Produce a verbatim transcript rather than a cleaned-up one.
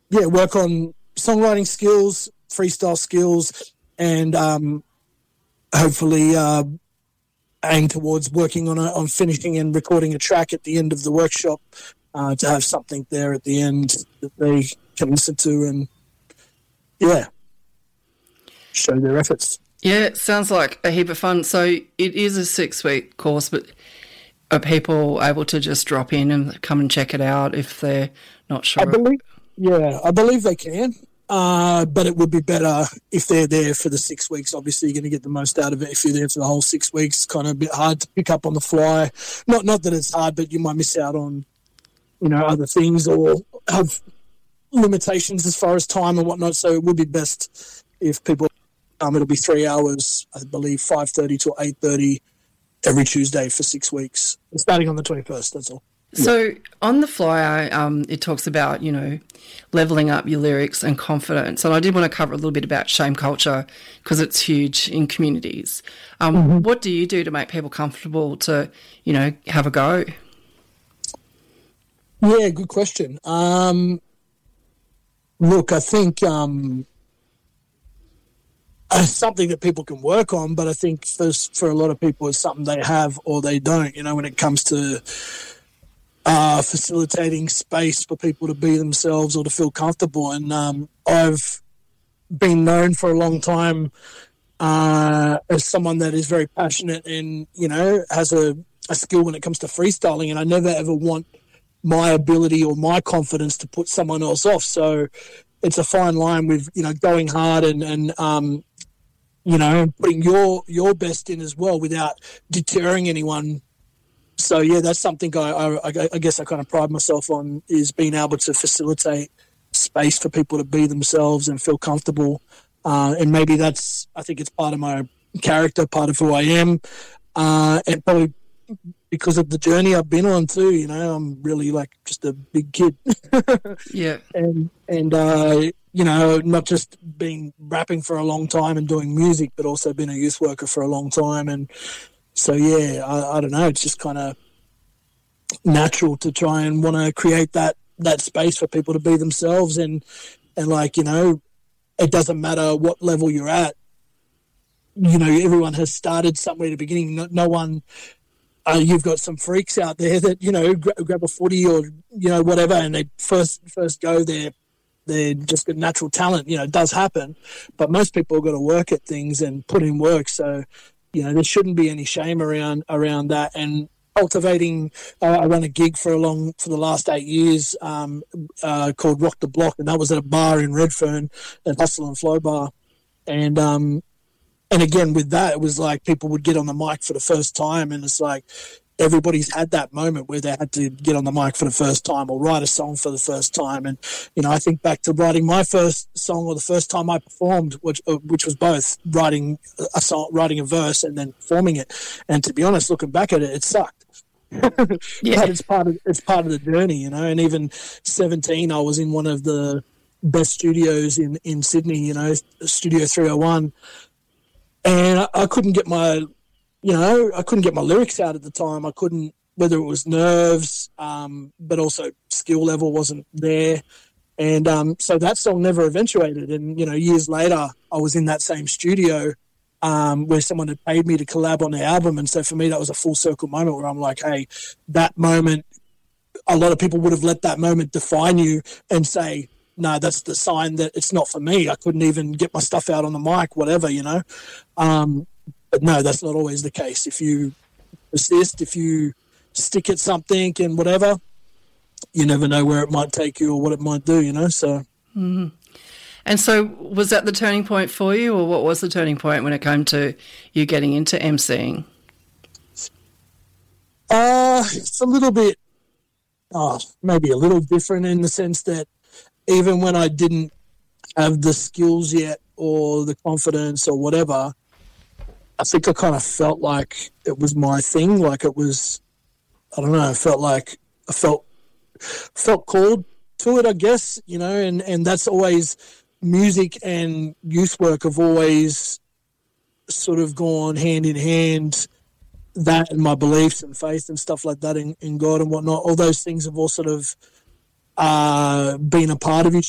yeah, work on songwriting skills, freestyle skills, and um, hopefully uh, aim towards working on a, on finishing and recording a track at the end of the workshop uh, to have something there at the end that they can listen to and, yeah, show their efforts. Yeah, it sounds like a heap of fun. So it is a six-week course, but are people able to just drop in and come and check it out if they're not sure? I believe, yeah, I believe they can. Uh, but it would be better if they're there for the six weeks. Obviously, you're going to get the most out of it if you're there for the whole six weeks. It's kind of a bit hard to pick up on the fly. Not not that it's hard, but you might miss out on, you know, other things or have limitations as far as time and whatnot. So it would be best if people, um, it'll be three hours, I believe, five thirty to eight thirty every Tuesday for six weeks, starting on the twenty-first, that's all. So yeah. On the flyer, um, it talks about, you know, levelling up your lyrics and confidence. And I did want to cover a little bit about shame culture because it's huge in communities. Um, mm-hmm. What do you do to make people comfortable to, you know, have a go? Yeah, good question. Um, look, I think um, it's something that people can work on, but I think for, for a lot of people it's something they have or they don't, you know, when it comes to Uh, facilitating space for people to be themselves or to feel comfortable. And um, I've been known for a long time uh, as someone that is very passionate and, you know, has a, a skill when it comes to freestyling, and I never ever want my ability or my confidence to put someone else off. So it's a fine line with, you know, going hard and, and um, you know, putting your, your best in as well without deterring anyone. So, yeah, that's something I, I, I guess I kind of pride myself on, is being able to facilitate space for people to be themselves and feel comfortable. Uh, and maybe that's, I think it's part of my character, part of who I am. Uh, and probably because of the journey I've been on too, you know, I'm really like just a big kid. Yeah. And, and uh, you know, not just being rapping for a long time and doing music, but also being a youth worker for a long time. And so, yeah, I, I don't know, it's just kind of natural to try and want to create that, that space for people to be themselves. And, and like, you know, it doesn't matter what level you're at. You know, everyone has started somewhere at the beginning. No, no one, uh, you've got some freaks out there that, you know, gra- grab a footy or, you know, whatever, and they first first go there. They're just got natural talent. You know, it does happen. But most people have got to work at things and put in work. So, you know, there shouldn't be any shame around around that. And cultivating, uh, I ran a gig for a long for the last eight years um, uh, called Rock the Block, and that was at a bar in Redfern, at Hustle and Flow Bar. And um, and again with that, it was like people would get on the mic for the first time, and it's like everybody's had that moment where they had to get on the mic for the first time or write a song for the first time. And, you know, I think back to writing my first song or the first time I performed, which uh, which was both writing a song, writing a verse and then performing it. And to be honest, looking back at it, it sucked. Yeah. But it's part of it's part of the journey, you know. And even seventeen, I was in one of the best studios in, in Sydney, you know, Studio three oh one. And I, I couldn't get my... You know, I couldn't get my lyrics out at the time. I couldn't, whether it was nerves, um, but also skill level wasn't there. And um, so that song never eventuated. And, you know, years later, I was in that same studio um, where someone had paid me to collab on the album. And so for me, that was a full circle moment where I'm like, hey, that moment, a lot of people would have let that moment define you and say, no, that's the sign that it's not for me. I couldn't even get my stuff out on the mic, whatever, you know. Um But no, that's not always the case. If you persist, if you stick at something and whatever, you never know where it might take you or what it might do, you know. So, mm-hmm. And so was that the turning point for you, or what was the turning point when it came to you getting into emceeing? Uh, it's a little bit, oh, maybe a little different in the sense that even when I didn't have the skills yet or the confidence or whatever, I think I kind of felt like it was my thing. Like it was, I don't know, I felt like I felt felt called to it, I guess, you know, and, and that's always, music and youth work have always sort of gone hand in hand, that and my beliefs and faith and stuff like that in, in God and whatnot. All those things have all sort of uh, been a part of each